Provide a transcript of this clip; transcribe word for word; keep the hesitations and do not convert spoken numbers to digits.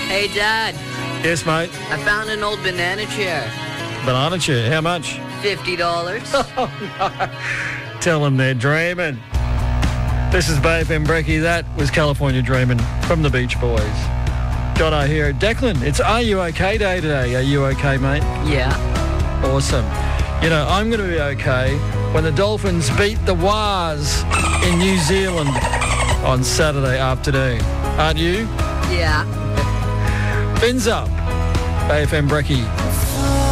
Hey, Dad, Yes, mate. I found an old banana chair. Banana chair. How much? fifty dollars. Tell them they're dreaming. This is Bay F M Brekkie. That was California Dreaming from the Beach Boys. Jono here. Declan, it's Are You OK Day today. Are you OK, mate? Yeah. Awesome. You know, I'm going to be OK when the Dolphins beat the Waz in New Zealand on Saturday afternoon. Aren't you? Yeah. Fins up. Bay F M Brekkie.